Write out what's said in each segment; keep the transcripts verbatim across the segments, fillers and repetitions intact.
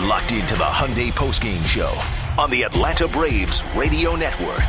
locked into the Hyundai Postgame Show on the Atlanta Braves Radio Network.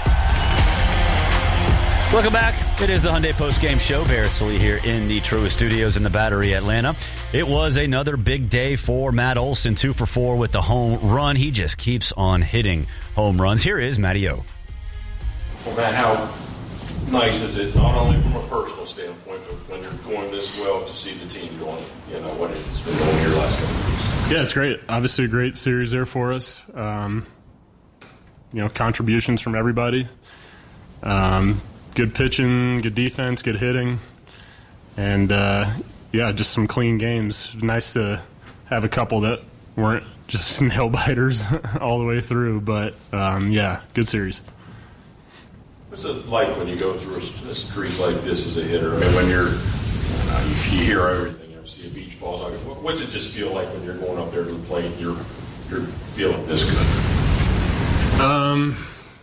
Welcome back. It is the Hyundai Postgame Show. Barrett Sully here in the Truist Studios in the Battery, Atlanta. It was another big day for Matt Olson, two for four with the home run. He just keeps on hitting home runs. Here is Matty O. Well, Matt, how nice is it, not only from a personal standpoint, but when you're going this well, to see the team going, you know, what it's been going here last couple of weeks? Yeah, it's great. Obviously a great series there for us. Um, you know, contributions from everybody. Um, good pitching, good defense, good hitting. And, uh, yeah, just some clean games. Nice to have a couple that weren't just nail-biters all the way through. But, um, yeah, good series. What's it like when you go through a, a streak like this as a hitter? I mean, when you're, you know, you hear everything, you know, see a beach ball. What's it just feel like when you're going up there to the plate and you're, you're feeling this good? Um,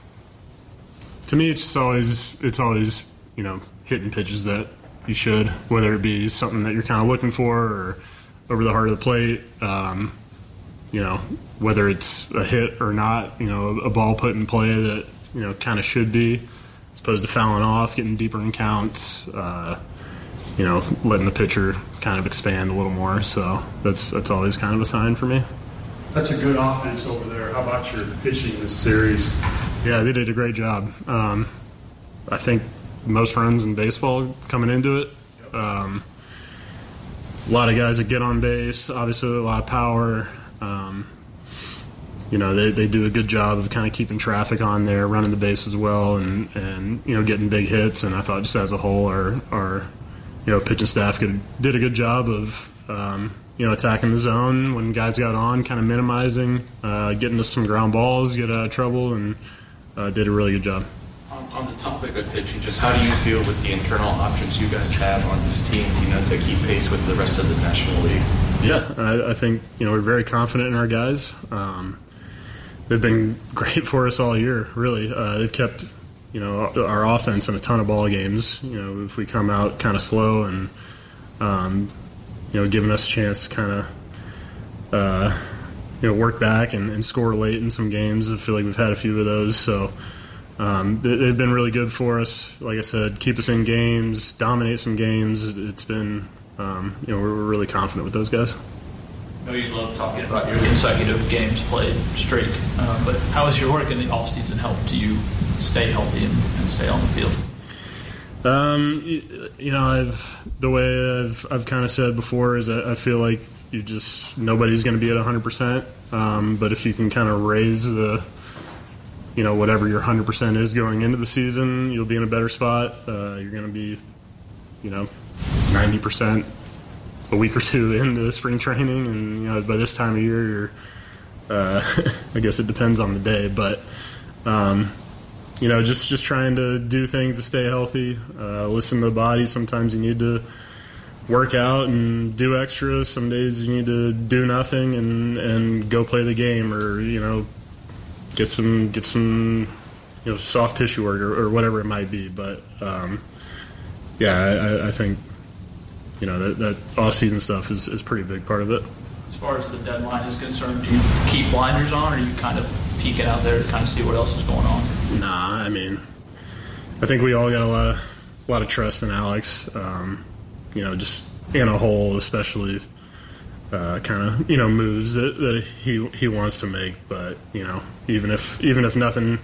to me, it's just always, it's always, you know, hitting pitches that you should, whether it be something that you're kind of looking for or over the heart of the plate. Um, you know, whether it's a hit or not, you know, a ball put in play that, you know, kind of should be, as opposed to fouling off, getting deeper in counts, uh, you know, letting the pitcher kind of expand a little more. So that's that's always kind of a sign for me. That's a good offense over there. How about your pitching this series? Yeah, they did a great job. Um, I think most runs in baseball coming into it. Um, a lot of guys that get on base, obviously a lot of power. Um, You know, they, they do a good job of kind of keeping traffic on there, running the base as well, and, and you know, getting big hits. And I thought just as a whole, our, our you know, pitching staff could, did a good job of, um, you know, attacking the zone when guys got on, kind of minimizing, uh, getting us some ground balls, get out of trouble, and uh, did a really good job. On, on the topic of pitching, just how do you feel with the internal options you guys have on this team, you know, to keep pace with the rest of the National League? Yeah, I, I think, you know, we're very confident in our guys. Um, They've been great for us all year, really. Uh, they've kept, you know, our offense in a ton of ball games. You know, if we come out kind of slow and, um, you know, giving us a chance to kind of, uh, you know, work back and, and score late in some games. I feel like we've had a few of those. So um, they, they've been really good for us. Like I said, keep us in games, dominate some games. It's been, um, you know, we're, we're really confident with those guys. I know you love talking about your consecutive games played streak, uh, but how has your work in the offseason helped you stay healthy and, and stay on the field? Um, you, you know, I've the way I've I've kind of said before is I, I feel like you just nobody's going to be at one hundred percent. Um, but if you can kind of raise the, you know, whatever your one hundred percent is going into the season, you'll be in a better spot. Uh, you're going to be, you know, ninety percent. A week or two into spring training, and you know by this time of year, you're, uh, I guess it depends on the day, but um, you know just just trying to do things to stay healthy, uh, listen to the body. Sometimes you need to work out and do extra. Some days you need to do nothing and, and go play the game, or you know get some get some you know soft tissue work or, or whatever it might be. But um, yeah, I, I think. You know, that, that off-season stuff is, is a pretty big part of it. As far as the deadline is concerned, do you keep blinders on, or you kind of peek it out there to kind of see what else is going on? Nah, I mean, I think we all got a lot of a lot of trust in Alex. Um, you know, just in a whole, especially uh, kind of you know moves that, that he he wants to make. But you know, even if even if nothing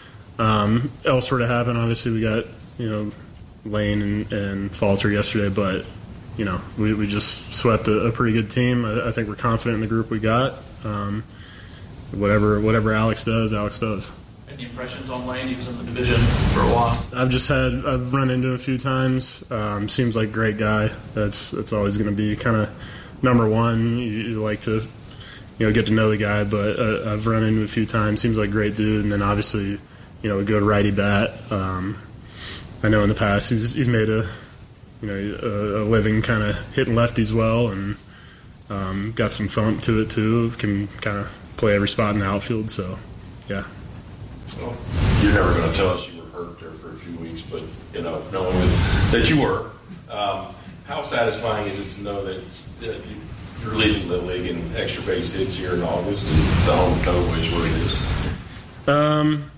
um, else were to happen, obviously we got you know Lane and, and Falter yesterday, but. You know, we, we just swept a, a pretty good team. I, I think we're confident in the group we got. Um, whatever whatever Alex does, Alex does. Any impressions on Lane? He was in the division for a while. I've just had I've run into him a few times. Um, seems like a great guy. That's that's always going to be kind of number one. You, you like to you know get to know the guy, but uh, I've run into him a few times. Seems like a great dude. And then obviously you know a good righty bat. Um, I know in the past he's he's made a. You know, a, a living kind of hitting lefties well, and um, got some thump to it too. Can kind of play every spot in the outfield. So, yeah. Well, you're never going to tell us you were hurt there for a few weeks, but you know, knowing that, that you were, um, how satisfying is it to know that, that you, you're leading the league in extra base hits here in August, and the home total is where it is. Um.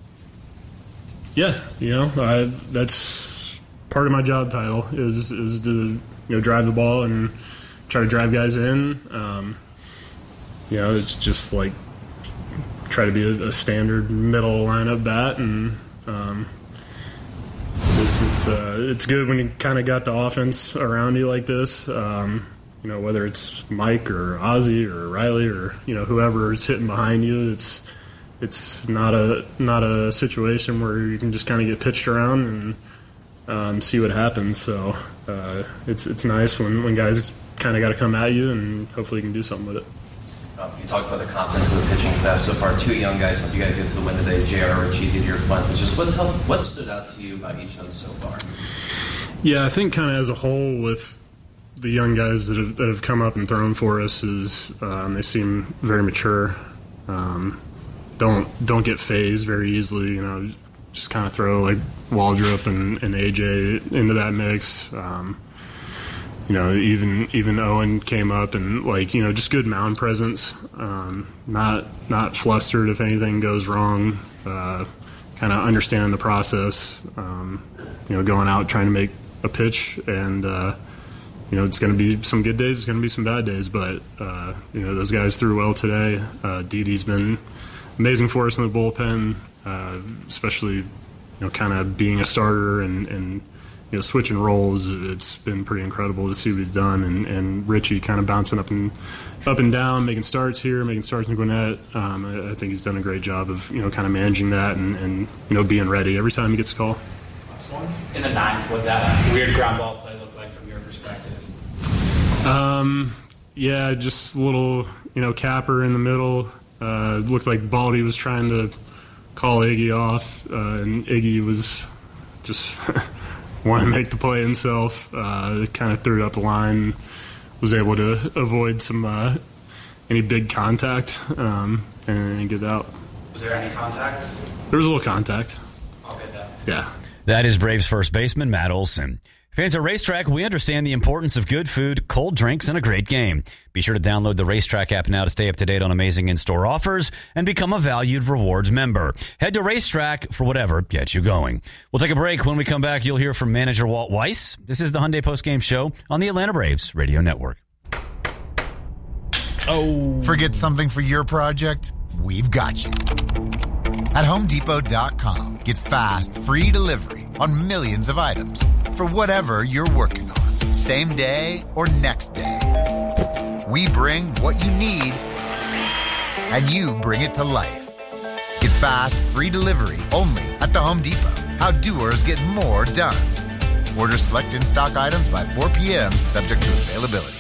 Yeah, you know, I, that's part of my job title is is to you know drive the ball and try to drive guys in. Um, you know, it's just like try to be a, a standard middle lineup bat, and um, it's it's, uh, it's good when you kind of got the offense around you like this. Um, you know, whether it's Mike or Ozzie or Riley or you know whoever is hitting behind you, it's it's not a not a situation where you can just kind of get pitched around and um, see what happens. So uh, it's it's nice when, when guys kind of got to come at you, and hopefully you can do something with it. Um, you talked about the confidence of the pitching staff so far. Two young guys helped you guys get to the win today. J R Ritchie did your front. It's just what's helped, what stood out to you about each of them so far? Yeah, I think kind of as a whole with the young guys that have, that have come up and thrown for us is um, they seem very mature. Um, don't don't get phased very easily. You know, just kind of throw like Waldrop and, and A J into that mix. Um, You know, even even Owen came up and like you know just good mound presence, um, not not flustered if anything goes wrong, uh, kind of understanding the process. Um, you know, going out trying to make a pitch, and uh, you know it's going to be some good days, it's going to be some bad days, but uh, you know those guys threw well today. Uh, Didi's been amazing for us in the bullpen, uh, especially you know kind of being a starter and. and You know, switching roles, it's been pretty incredible to see what he's done, and, and Richie kind of bouncing up and up and down, making starts here, making starts in Gwinnett. Um, I, I think he's done a great job of you know kind of managing that and, and you know being ready every time he gets a call. In the ninth, what that weird ground ball play look like from your perspective? Um, yeah, just a little you know capper in the middle. Uh, looked like Baldy was trying to call Iggy off, uh, and Iggy was just. Want to make the play himself, uh, kind of threw it up the line, was able to avoid some uh, any big contact um, and get out. Was there any contact? There was a little contact. I'll get that. Yeah. That is Braves first baseman Matt Olson. Fans at Racetrack, we understand the importance of good food, cold drinks, and a great game. Be sure to download the Racetrack app now to stay up to date on amazing in-store offers and become a valued rewards member. Head to Racetrack for whatever gets you going. We'll take a break. When we come back, you'll hear from manager Walt Weiss. This is the Hyundai Postgame Show on the Atlanta Braves Radio Network. Oh. Forget something for your project? We've got you. At Home Depot dot com, get fast, free delivery on millions of items for whatever you're working on, same day or next day. We bring what you need, and you bring it to life. Get fast, free delivery only at the Home Depot. How doers get more done. Order select in-stock items by four p.m., subject to availability.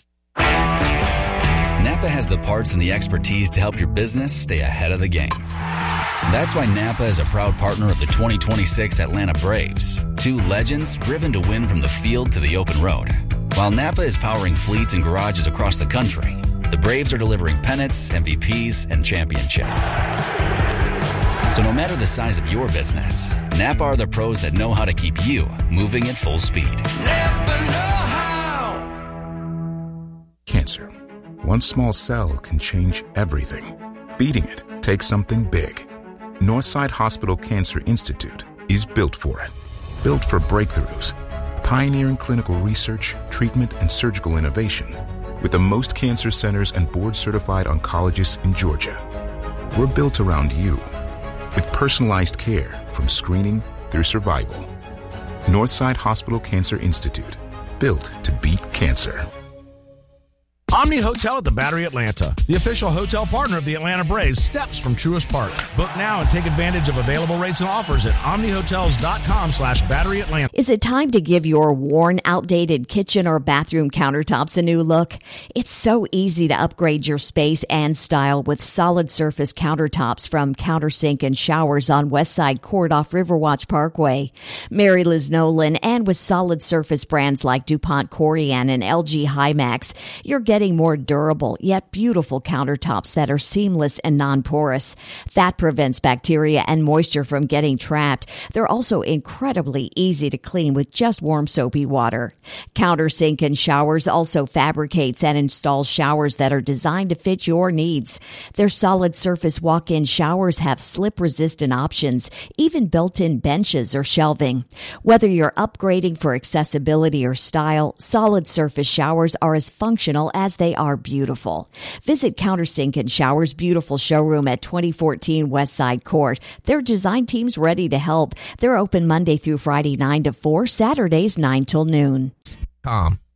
Napa has the parts and the expertise to help your business stay ahead of the game. That's why Napa is a proud partner of the twenty twenty-six Atlanta Braves, two legends driven to win from the field to the open road. While Napa is powering fleets and garages across the country, the Braves are delivering pennants, M V Ps, and championships. So no matter the size of your business, Napa are the pros that know how to keep you moving at full speed. Napa know how! Cancer. One small cell can change everything. Beating it takes something big. Northside Hospital Cancer Institute is built for it. Built for breakthroughs, pioneering clinical research, treatment, and surgical innovation with the most cancer centers and board-certified oncologists in Georgia. We're built around you with personalized care from screening through survival. Northside Hospital Cancer Institute, built to beat cancer. Omni Hotel at the Battery Atlanta, the official hotel partner of the Atlanta Braves, steps from Truist Park. Book now and take advantage of available rates and offers at omnihotels.com slash Battery Atlanta. Is it time to give your worn, outdated kitchen or bathroom countertops a new look? It's so easy to upgrade your space and style with solid surface countertops from Countersink and Showers on Westside Court off Riverwatch Parkway. Mary Liz Nolan, and with solid surface brands like DuPont Corian and L G Hymax, you're getting getting more durable yet beautiful countertops that are seamless and non-porous. That prevents bacteria and moisture from getting trapped. They're also incredibly easy to clean with just warm soapy water. Countersink and Showers also fabricates and installs showers that are designed to fit your needs. Their solid surface walk-in showers have slip-resistant options, even built-in benches or shelving. Whether you're upgrading for accessibility or style, solid surface showers are as functional as they are beautiful. Visit Countersink and Showers' beautiful showroom at twenty fourteen West Side Court. Their design team's ready to help. They're open Monday through Friday nine to four, Saturdays nine till noon. Com.